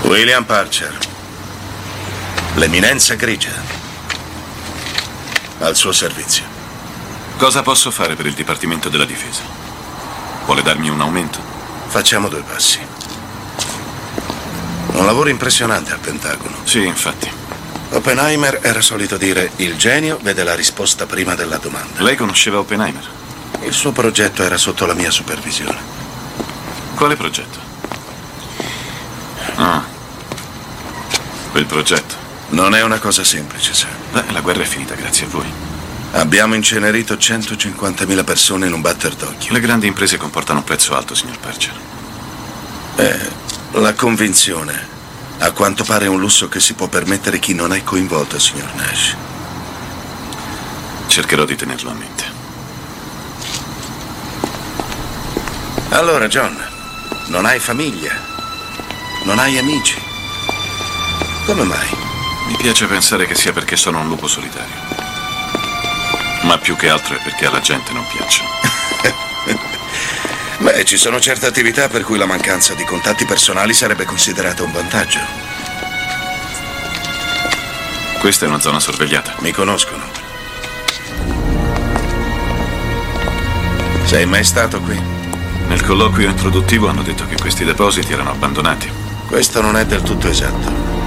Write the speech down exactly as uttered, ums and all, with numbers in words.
William Parcher, l'eminenza grigia, al suo servizio. Cosa posso fare per il Dipartimento della Difesa? Vuole darmi un aumento? Facciamo due passi. Un lavoro impressionante al Pentagono. Sì, infatti. Oppenheimer era solito dire: il genio vede la risposta prima della domanda. Lei conosceva Oppenheimer? Il suo progetto era sotto la mia supervisione. Quale progetto? Ah, quel progetto. Non è una cosa semplice, sir. Beh, la guerra è finita grazie a voi. Abbiamo incenerito centocinquantamila persone in un batter d'occhio. Le grandi imprese comportano un prezzo alto, signor Parcher. Eh, la convinzione, a quanto pare, è un lusso che si può permettere chi non è coinvolto, signor Nash. Cercherò di tenerlo a mente. Allora, John, non hai famiglia? Non hai amici? Come mai? Mi piace pensare che sia perché sono un lupo solitario. Ma più che altro è perché alla gente non piacciono. Beh, ci sono certe attività per cui la mancanza di contatti personali sarebbe considerata un vantaggio. Questa è una zona sorvegliata. Mi conoscono. Sei mai stato qui? Nel colloquio introduttivo hanno detto che questi depositi erano abbandonati. Questo non è del tutto esatto.